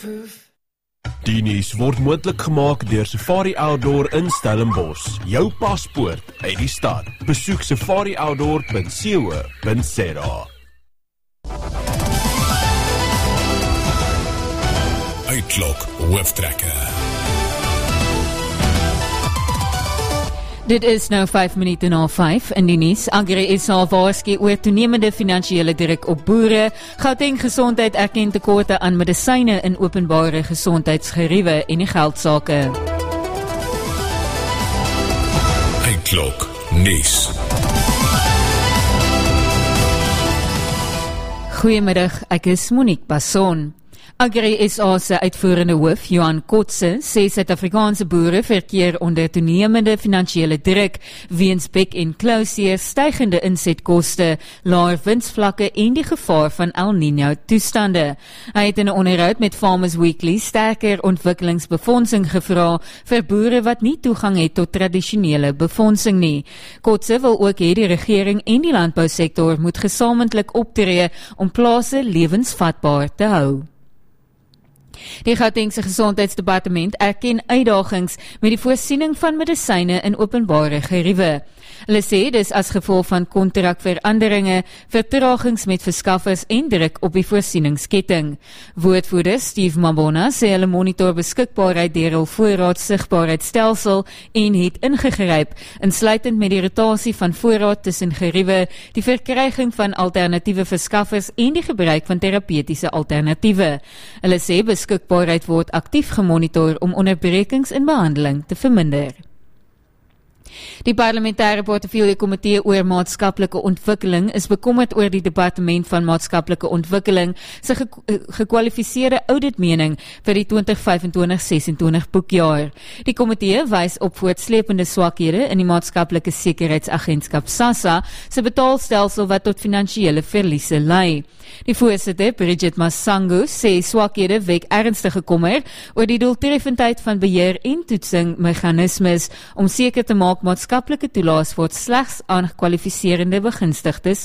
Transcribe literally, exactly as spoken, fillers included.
Die nuus word moontlik gemaak deur Safari Outdoor in Stellenbosch. Jou paspoort uit die stad. Besoek safari outdoor punt co punt za. Uitklok hooftrekker. Dit is nou vyf minute na vyf in die nuus. Agri S A waarsku oor toenemende finansiële druk op boere. Gauteng Gesondheid erken tekorte aan medisyne in openbare gesondheidsgeriewe en die geldsake. Uitklok nuus. Goeiemiddag, ek is Monique Basson. Agri S A se uitvoerende hoof, Johan Kotse, sê Suid-Afrikaanse boere verkeer onder toenemende finansiële druk weens bek- en klauseer, stygende insetkoste, laer winsvlakke en die gevaar van El Niño toestande. Hy het in 'n onderhoud met Farmers Weekly sterker ontwikkelingsbefondsing gevra vir boere wat nie toegang het tot tradisionele befondsing nie. Kotse wil ook hê die regering en die landbousektor moet gesamentlik optree om plase lewensvatbaar te hou. Die Gautengse Gesondheidsdepartement erken uitdagings met die voorsiening van medisyne in openbare geriewe. Hulle sê dis as gevolg van kontrakveranderinge, vertragings met verskaffers en druk op die voorsieningsketting. Woordvoerder Steve Mabona sê hulle monitor beskikbaarheid deur hul voorraadsigbaarheidstelsel en het ingegryp, insluitend met die rotasie van voorraad tussen geriewe, die verkryging van alternatiewe verskaffers en die gebruik van terapeutiese alternatiewe. Hulle sê beskikbaarheid word aktief gemonitor om onderbrekings in behandeling te verminder. Die parlementêre portefeuljekomitee oor maatskaplike ontwikkeling is bekommerd oor die departement van maatskaplike ontwikkeling se ge gekwalifiseerde auditmening vir die twintig vyf en twintig ses en twintig boekjaar. Die komitee wys op voortsleepende swakhede in die maatskaplike sekuriteitsagentskap SASSA se betaalstelsel wat tot finansiële verliese lei. Die voorsitter, Bridget Masango, sê swakhede wek ernstige kommer oor die doeltreffendheid van beheer en toetsing meganismes om seker te maak maatskaplike toelaas word slegs aan gekwalifiserende begunstigdes